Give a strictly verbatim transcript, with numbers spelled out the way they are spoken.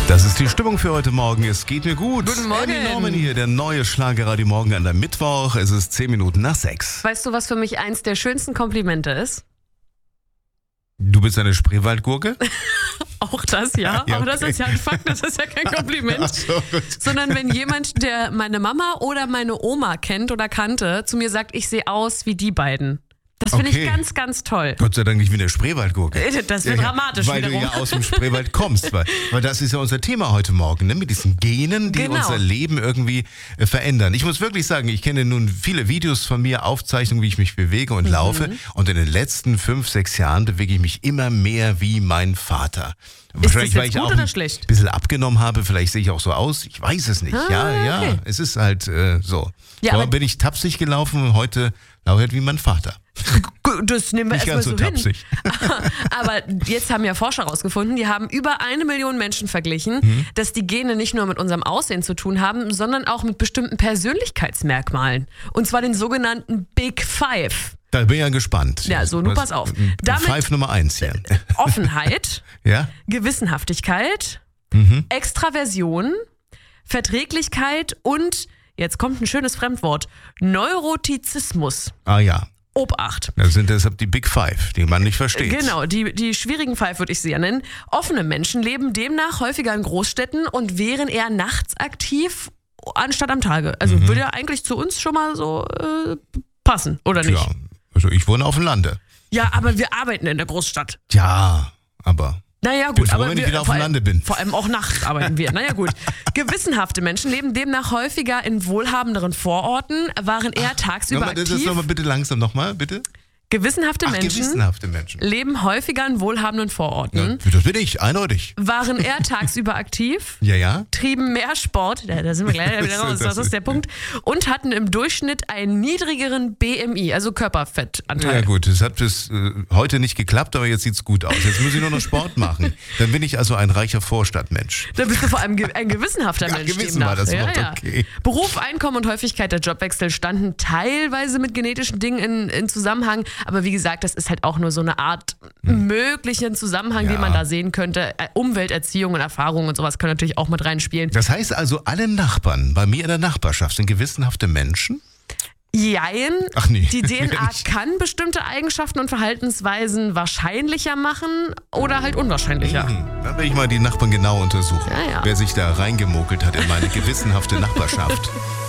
Das ist die Stimmung für heute Morgen. Es geht mir gut. Guten Morgen. Andy Norman hier, der neue Schlagerradio Morgen an der Mittwoch. Es ist zehn Minuten nach sechs. Weißt du, was für mich eins der schönsten Komplimente ist? Du bist eine Spreewaldgurke? Auch das, ja. Ja, Aber das okay. ist ja ein Fakt, das ist ja kein Kompliment. Ach so, gut. Sondern wenn jemand, der meine Mama oder meine Oma kennt oder kannte, zu mir sagt, ich sehe aus wie die beiden. Das finde Okay. ich ganz, ganz toll. Gott sei Dank nicht wie eine Spreewaldgurke. Das wird dramatisch Weil wiederum. du ja aus dem Spreewald kommst. Weil, weil das ist ja unser Thema heute Morgen, ne? Mit diesen Genen, die Genau. unser Leben irgendwie äh, verändern. Ich muss wirklich sagen, ich kenne nun viele Videos von mir, Aufzeichnungen, wie ich mich bewege und Mhm. laufe. Und in den letzten fünf, sechs Jahren bewege ich mich immer mehr wie mein Vater. das Wahrscheinlich, jetzt weil ich gut auch oder ein schlecht? bisschen abgenommen habe. Vielleicht sehe ich auch so aus. Ich weiß es nicht. Ah, ja, ja. okay. Es ist halt äh, so. Ja, aber aber- bin ich tapsig gelaufen und heute laufe ich wie mein Vater. Das nehmen wir Nicht erstmal ganz so so hin. tapsig. Aber jetzt haben ja Forscher rausgefunden, die haben über eine Million Menschen verglichen, Mhm. dass die Gene nicht nur mit unserem Aussehen zu tun haben, sondern auch mit bestimmten Persönlichkeitsmerkmalen. Und zwar den sogenannten Big Five. Da bin ich ja gespannt. Ja, so, nun Was- pass auf. m- Damit- Five Nummer eins hier. Offenheit, Ja? Gewissenhaftigkeit, Mhm. Extraversion, Verträglichkeit und, jetzt kommt ein schönes Fremdwort, Neurotizismus. Ah ja. Obacht. Das sind deshalb die Big Five, die man nicht versteht. Genau, die, die schwierigen Five würde ich sie ja nennen. Offene Menschen leben demnach häufiger in Großstädten und wären eher nachts aktiv anstatt am Tage. Also würde ja eigentlich zu uns schon mal so äh, passen, oder nicht? Ja, also ich wohne auf dem Lande. Ja, aber wir arbeiten in der Großstadt. Ja, aber Naja, bin gut, froh, aber wenn ich wir, wieder auf vor dem allem- Lande bin. Vor allem auch nachts arbeiten wir. Naja, gut. Gewissenhafte Menschen leben demnach häufiger in wohlhabenderen Vororten, waren eher tagsüber nochmal, das aktiv. nochmal bitte langsam nochmal, bitte. Gewissenhafte Ach, Menschen gewissenhafte Menschen. leben häufiger in wohlhabenden Vororten, Ja, das bin ich, eindeutig. waren eher tagsüber aktiv, Ja, ja. trieben mehr Sport, da, da sind wir gleich wieder raus, das ist der Punkt, und hatten im Durchschnitt einen niedrigeren B M I, also Körperfettanteil. Ja gut, das hat bis äh, heute nicht geklappt, aber jetzt sieht's gut aus. Jetzt muss ich nur noch Sport machen. Dann bin ich also ein reicher Vorstadtmensch. Da bist du vor allem ge- ein gewissenhafter Ja, Mensch. gewissen demnach. war das ja, Wort, ja. okay. Beruf, Einkommen und Häufigkeit der Jobwechsel standen teilweise mit genetischen Dingen in, in Zusammenhang, aber wie gesagt, das ist halt auch nur so eine Art möglichen Zusammenhang, Ja. den man da sehen könnte. Äh, Umwelt, Erziehung und Erfahrung und sowas können natürlich auch mit reinspielen. Das heißt also, alle Nachbarn bei mir in der Nachbarschaft sind gewissenhafte Menschen? Jein, Ach nee. die D N A Nicht. kann bestimmte Eigenschaften und Verhaltensweisen wahrscheinlicher machen oder halt unwahrscheinlicher. Hm, dann will ich mal die Nachbarn genau untersuchen, Ja, ja. wer sich da reingemogelt hat in meine gewissenhafte Nachbarschaft.